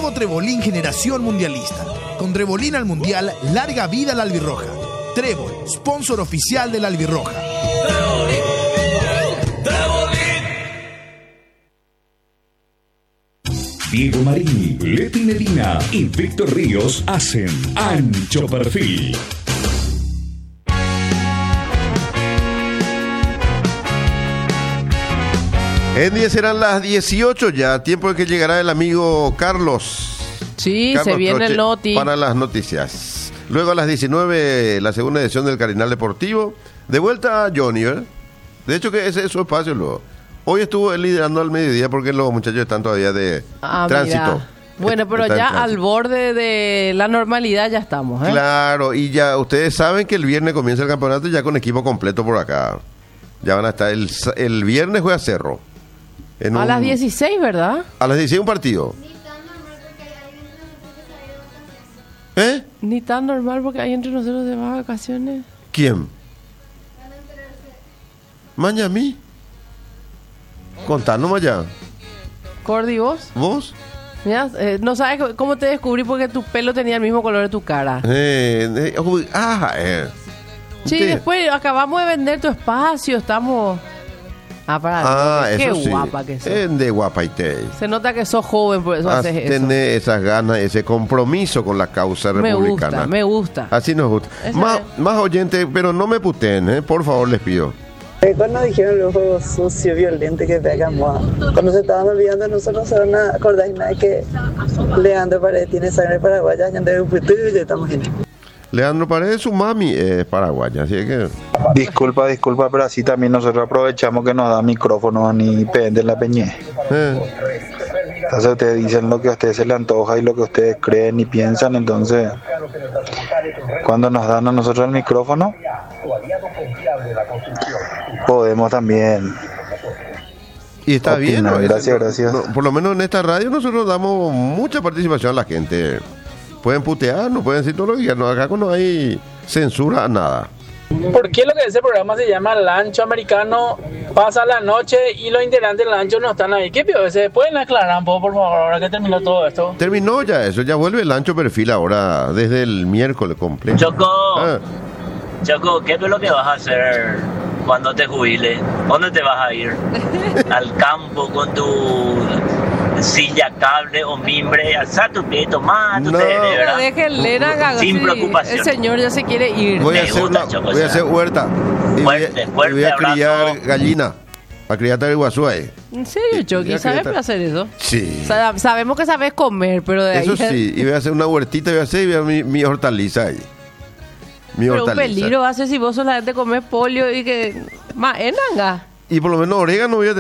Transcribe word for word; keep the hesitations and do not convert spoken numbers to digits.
Nuevo Trebolín Generación Mundialista. Con Trebolín al Mundial, larga vida a la albirroja. Trébol, sponsor oficial de la albirroja. Diego Marini, Leti Medina y Víctor Ríos hacen Ancho Perfil. En diez serán las dieciocho ya, tiempo de que llegará el amigo Carlos. Sí, Carlos se viene Troche el noti. para las noticias. Luego a las diecinueve, la segunda edición del Carinal Deportivo. De vuelta a Johnny, ¿eh? De hecho que ese es su espacio luego. Hoy estuvo él liderando al mediodía porque los muchachos están todavía de Ah, tránsito. mira. Bueno, pero Están en ya tránsito. al borde de la normalidad ya estamos, ¿eh? Claro, y ya ustedes saben que el viernes comienza el campeonato ya con equipo completo por acá. Ya van a estar, el, el viernes juega Cerro. En A un- las dieciséis, ¿verdad? A las dieciséis un partido. ¿Eh? Ni tan normal porque hay entre nosotros de vacaciones. ¿Quién? Mañami. Contanos ya. Cordy, ¿vos? ¿Vos? Mira, eh, no sabes c- cómo te descubrí porque tu pelo tenía el mismo color de tu cara. Eh, eh, uy, ah, eh. Sí, Usted- después acabamos de vender tu espacio, estamos... Ah, para, Ah, qué eso sí. guapa que sos. Eh, de guapa y te. Se nota que sos joven, por eso Ah, haces eso. Tener esas ganas, ese compromiso con la causa Me republicana. gusta, me gusta. Así nos gusta. Eso Más, es. más oyentes, pero no me puteen, ¿eh? Por favor, les pido. Eh, Cuando dijeron los juegos sucios, violentos que pegamos, cuando se estaban olvidando, nosotros no se acordáis nada que Leandro Paredes tiene sangre paraguaya, ya de un estamos en. Leandro Paredes, su mami es paraguaya, así que. Disculpa, disculpa, pero así también nosotros aprovechamos que nos da micrófono ni pende la peñe. Eh, Entonces ustedes dicen lo que a ustedes se les antoja y lo que ustedes creen y piensan, entonces cuando nos dan a nosotros el micrófono, podemos también. y está Opina, bien, ¿no? gracias, gracias. No, por lo menos en esta radio nosotros damos mucha participación a la gente. Pueden putear, no pueden decir todo lo que quieran. No, acá no hay censura a nada. ¿Por qué lo que ese programa se llama Lancho Americano pasa la noche y los integrantes del Lancho no están ahí? ¿Qué pio? ¿Se pueden aclarar un poco, por favor, ahora que terminó todo esto? Terminó ya eso, ya vuelve el ancho perfil ahora, desde el miércoles completo. Choco, Ah, Choco, ¿qué es lo que vas a hacer cuando te jubiles? ¿Dónde te vas a ir? ¿Al campo con tu silla, cable o mimbre? Alza tu pie, toma tu No. té, Pero ¿verdad? déjenle, haga Sin así. preocupación. El señor ya se quiere ir. voy, a Me hacer gusta, una- Choco, voy a esa. hacer huerta. Y voy a- Fuerte, y fuerte voy a abrazo. criar gallina. A criar guazú ahí. ¿En serio, Chucky? Ya ¿Sabes que- para hacer eso? Sí. Sa- sabemos que sabes comer, pero de ahí... Eso sí, y voy a hacer una huertita y voy a hacer y voy a mi, mi hortaliza ahí. Mi Pero un hortaliza. peligro va a ser si vos solamente comes polio y que... Ma, enanga. Y por lo menos orégano voy a